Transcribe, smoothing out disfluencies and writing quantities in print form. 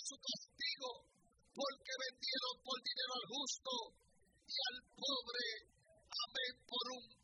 su castigo, porque vendieron por dinero al justo y al pobre, amén, por un